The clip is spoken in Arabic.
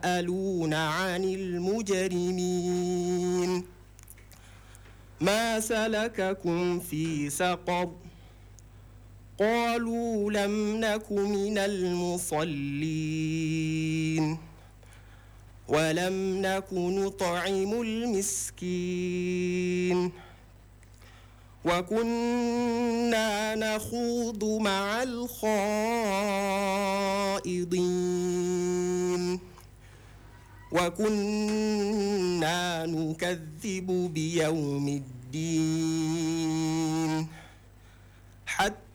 يتساءلون عن المجرمين ما سلككم في سقر قالوا لم نك من المصلين ولم نك نطعم المسكين وكنا نخوض مع الخائضين وكنا نكذب بيوم الدين حتى